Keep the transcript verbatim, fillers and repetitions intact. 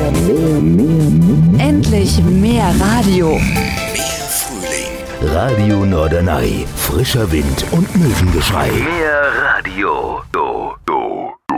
mehr, mehr, mehr, mehr. Endlich mehr Radio. Mehr Frühling. Radio Norderney. Frischer Wind und Möwengeschrei. Mehr Radio.